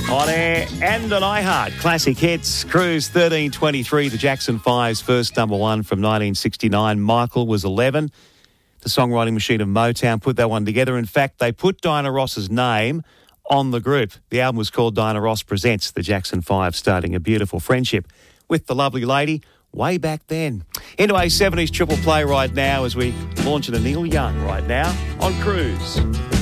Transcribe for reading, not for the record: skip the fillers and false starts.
On air and on iHeart. Classic hits. Cruise 1323, the Jackson 5's first number one from 1969. Michael was 11. The songwriting machine of Motown put that one together. In fact, they put Diana Ross's name on the group. The album was called Diana Ross Presents the Jackson 5, starting a beautiful friendship with the lovely lady way back then. Into a 70s triple play right now as we launch into Neil Young right now on Cruise.